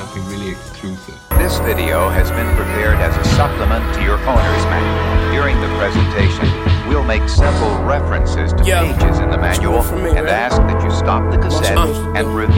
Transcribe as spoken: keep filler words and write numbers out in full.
something really exclusive. This video has been prepared as a supplement to your owner's manual. During the presentation, we'll make several references to Yeah. pages in the manual for me, and right? ask that you stop the cassette Uh. and review